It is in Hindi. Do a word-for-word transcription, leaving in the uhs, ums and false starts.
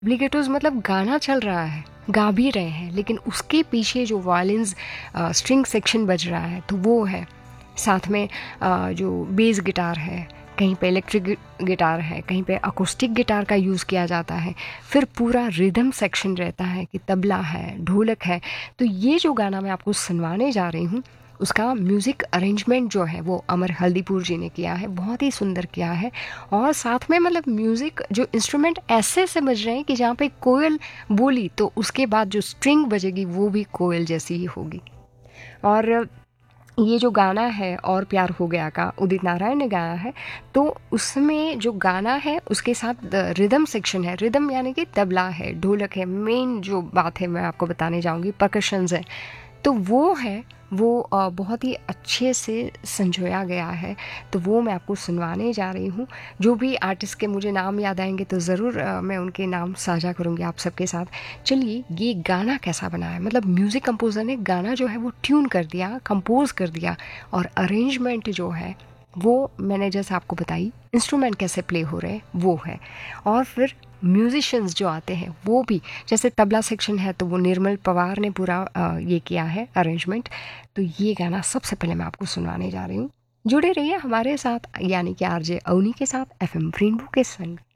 ऑब्लिगेटोज मतलब गाना चल रहा है, गा भी रहे हैं, लेकिन उसके पीछे जो वायलिन्स स्ट्रिंग सेक्शन बज रहा है तो वो है। साथ में आ, जो बेस गिटार है, कहीं पे इलेक्ट्रिक गिटार है, कहीं पे अकोस्टिक गिटार का यूज़ किया जाता है। फिर पूरा रिदम सेक्शन रहता है कि तबला है, ढोलक है। तो ये जो गाना मैं आपको सुनवाने जा रही हूँ उसका म्यूज़िक अरेंजमेंट जो है वो अमर हल्दीपुर जी ने किया है, बहुत ही सुंदर किया है। और साथ में मतलब म्यूज़िक जो इंस्ट्रूमेंट ऐसे ऐसे बज रहे हैं कि जहाँ पे कोयल बोली तो उसके बाद जो स्ट्रिंग बजेगी वो भी कोयल जैसी ही होगी। और ये जो गाना है और प्यार हो गया का उदित नारायण ने गाया है, तो उसमें जो गाना है उसके साथ रिदम सेक्शन है। रिदम यानी कि तबला है, ढोलक है, मेन जो बात है मैं आपको बताने जाऊंगी परकशंस है, तो वो है वो बहुत ही अच्छे से संजोया गया है। तो वो मैं आपको सुनवाने जा रही हूँ। जो भी आर्टिस्ट के मुझे नाम याद आएंगे तो ज़रूर मैं उनके नाम साझा करूँगी आप सबके साथ। चलिए, ये गाना कैसा बना है, मतलब म्यूज़िक कंपोज़र ने गाना जो है वो ट्यून कर दिया, कंपोज कर दिया, और अरेंजमेंट जो है वो मैंने जैसे आपको बताई, इंस्ट्रूमेंट कैसे प्ले हो रहे हैं वो है। और फिर म्यूजिशियंस जो आते हैं वो भी, जैसे तबला सेक्शन है तो वो निर्मल पवार ने पूरा आ, ये किया है अरेंजमेंट। तो ये गाना सबसे पहले मैं आपको सुनाने जा रही हूँ। जुड़े रहिए हमारे साथ, यानी कि आरजे अवनी के साथ एफएम रेनबो के संग।